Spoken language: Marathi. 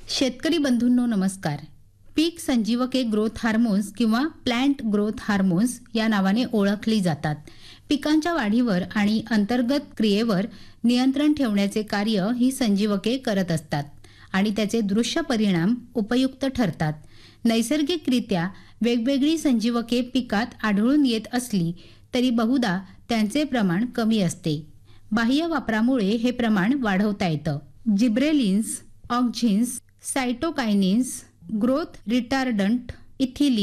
शेतकरी बंधूंनो नमस्कार. पीक संजीवके ग्रोथ हार्मोन्स किंवा प्लांट ग्रोथ हार्मोन्स या नावाने ओळखली जातात. पिकांच्या वाढीवर आणि अंतर्गत क्रियेवर नियंत्रण ठेवण्याचे कार्य ही संजीवके करत असतात आणि त्याचे दृश्य परिणाम उपयुक्त ठरतात. नैसर्गिकरित्या वेगवेगळी संजीवके पिकात आढळून येत असली तरी बहुधा त्यांचे प्रमाण कमी असते. बाह्य वापरामुळे हे प्रमाण वाढवता येतं. Gibberellins, ऑक्झिन्स, सायटोकायनिन्स, growth रिटार्डंट, ethylene